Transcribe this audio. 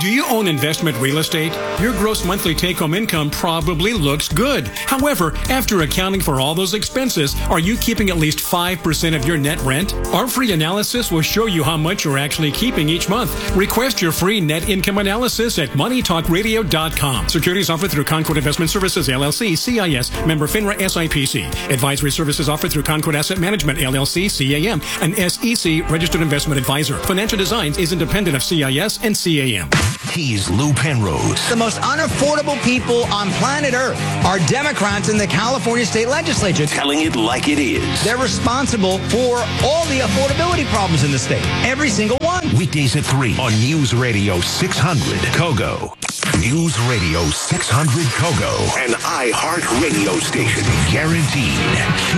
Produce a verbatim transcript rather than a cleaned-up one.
Do you own investment real estate? Your gross monthly take-home income probably looks good. However, after accounting for all those expenses, are you keeping at least five percent of your net rent? Our free analysis will show you how much you're actually keeping each month. Request your free net income analysis at money talk radio dot com. Securities offered through Concord Investment Services, L L C, C I S, member FINRA S I P C. Advisory services offered through Concord Asset Management, L L C, C A M, an S E C registered investment advisor. Financial Designs is independent of C I S and C A M. He's Lou Penrose. The most unaffordable people on planet Earth are Democrats in the California state legislature. Telling it like it is. They're responsible for all the affordability problems in the state. Every single one. Weekdays at three on News Radio six hundred Kogo. News Radio six hundred Kogo. An iHeart radio station. Guaranteed.